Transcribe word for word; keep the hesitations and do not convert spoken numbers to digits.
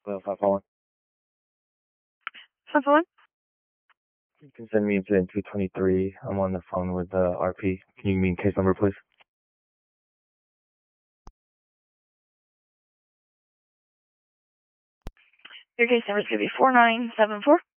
Well, five one. five one? You can send me incident two twenty-three. I'm on the phone with uh, R P. Can you give me case number, please? Your case number is going to be four nine seven four.